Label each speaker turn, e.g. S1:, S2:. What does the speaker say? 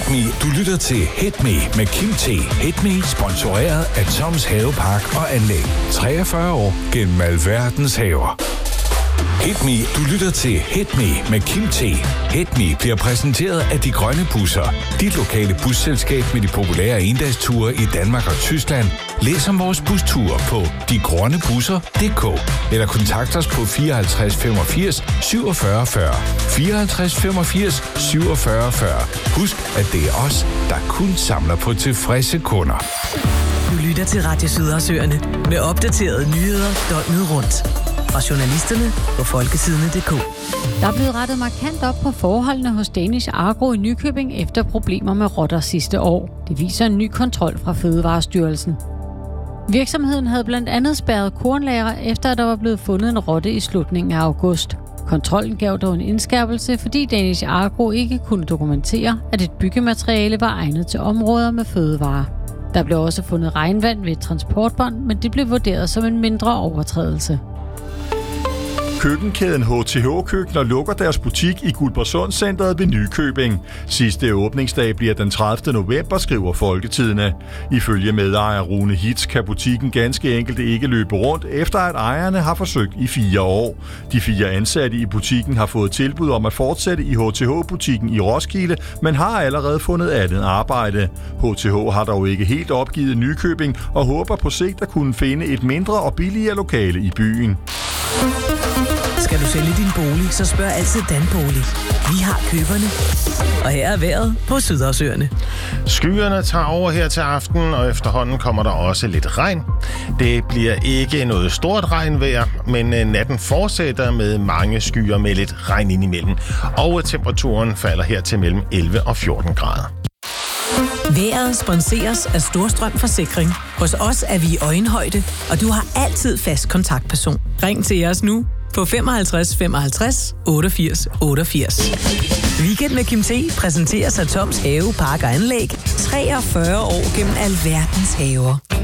S1: Me. Du lytter til Hit Me med Kim T. Hit Me sponsoreret af Toms Havepark og Anlæg. 43 år gennem alverdens haver. Hit Me. Du lytter til Hit Me med Kim T. Hit Me bliver præsenteret af De Grønne Busser. Dit lokale busselskab med de populære endagsture i Danmark og Tyskland. Læs om vores busture på degrønnebusser.dk eller kontakt os på 54 85 47 40. 54 85 47 40. Husk, at det er os, der kun samler på tilfredse kunder.
S2: Du lytter til Radio Sydersøerne med opdaterede nyheder døgnet rundt. Fra journalisterne på folketidene.dk.
S3: Der er blevet rettet markant op på forholdene hos Danish Agro i Nykøbing efter problemer med rotter sidste år. Det viser en ny kontrol fra Fødevarestyrelsen. Virksomheden havde blandt andet spærret kornlager, efter at der var blevet fundet en rotte i slutningen af august. Kontrollen gav dog en indskærpelse, fordi Danish Agro ikke kunne dokumentere, at et byggemateriale var egnet til områder med fødevarer. Der blev også fundet regnvand ved et transportbånd, men det blev vurderet som en mindre overtrædelse.
S4: Køkkenkæden HTH Køkkener lukker deres butik i Guldborgsundcentret ved Nykøbing. Sidste åbningsdag bliver den 30. november, skriver Folketidene. Ifølge medejer Rune Hitz kan butikken ganske enkelt ikke løbe rundt, efter at ejerne har forsøgt i 4 år. De 4 ansatte i butikken har fået tilbud om at fortsætte i HTH-butikken i Roskilde, men har allerede fundet andet arbejde. HTH har dog ikke helt opgivet Nykøbing og håber på sigt at kunne finde et mindre og billigere lokale i byen.
S2: Skal du sælge din bolig, så spørg altid Danbolig. Vi har køberne. Og her er vejret på Sydersøerne.
S5: Skyerne tager over her til aften, og efterhånden kommer der også lidt regn. Det bliver ikke noget stort regnvejr, men natten fortsætter med mange skyer med lidt regn indimellem. Og temperaturen falder her til mellem 11 og 14 grader.
S2: Vejret sponseres af Storstrøm Forsikring. Hos os er vi i øjenhøjde, og du har altid fast kontaktperson. Ring til os nu på 55 55 88 88. Weekend med Kim T præsenteres af Toms Havepark og Anlæg. 43 år gennem alverdens haver.